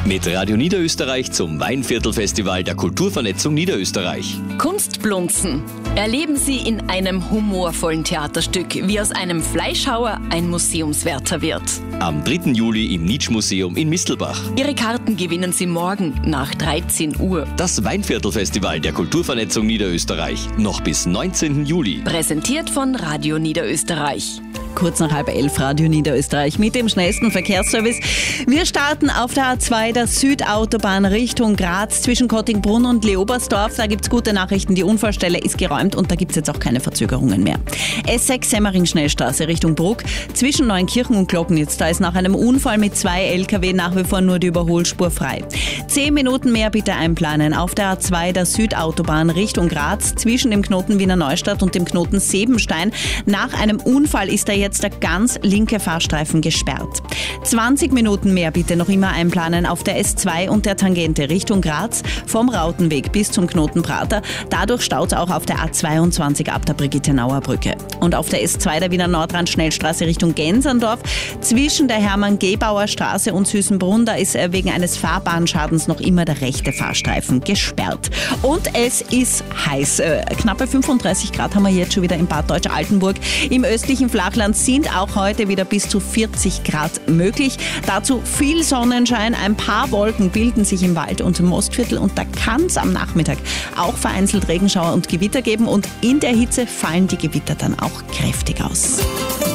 Mit Radio Niederösterreich zum Weinviertelfestival der Kulturvernetzung Niederösterreich. Kunstblunzen. Erleben Sie in einem humorvollen Theaterstück, wie aus einem Fleischhauer ein Museumswärter wird. Am 3. Juli im Nitsch-Museum in Mistelbach. Ihre Karten gewinnen Sie morgen nach 13 Uhr. Das Weinviertelfestival der Kulturvernetzung Niederösterreich. Noch bis 19. Juli. Präsentiert von Radio Niederösterreich. Kurz nach 10:30 Radio Niederösterreich mit dem schnellsten Verkehrsservice. Wir starten auf der A2 der Südautobahn Richtung Graz zwischen Kottingbrunn und Leobersdorf. Da gibt's gute Nachrichten. Die Unfallstelle ist geräumt und da gibt's jetzt auch keine Verzögerungen mehr. S6 Semmering-Schnellstraße Richtung Bruck zwischen Neunkirchen und Gloggnitz. Da ist nach einem Unfall mit 2 LKW nach wie vor nur die Überholspur frei. 10 Minuten mehr bitte einplanen auf der A2 der Südautobahn Richtung Graz zwischen dem Knoten Wiener Neustadt und dem Knoten Sebenstein. Nach einem Unfall ist da jetzt der ganz linke Fahrstreifen gesperrt. 20 Minuten mehr bitte noch immer einplanen auf der S2 und der Tangente Richtung Graz vom Rautenweg bis zum Knoten Prater. Dadurch staut es auch auf der A22 ab der Brigittenauer Brücke. Und auf der S2 der Wiener Nordrand Schnellstraße Richtung Genserndorf zwischen der Hermann-Gebauer Straße und Süßenbrunn, da ist wegen eines Fahrbahnschadens noch immer der rechte Fahrstreifen gesperrt. Und es ist heiß. Knappe 35 Grad haben wir jetzt schon wieder in Bad Deutsch-Altenburg. Im östlichen Flachland sind auch heute wieder bis zu 40 Grad möglich. Dazu viel Sonnenschein, ein paar Wolken bilden sich im Wald und im Mostviertel und da kann es am Nachmittag auch vereinzelt Regenschauer und Gewitter geben und in der Hitze fallen die Gewitter dann auch kräftig aus.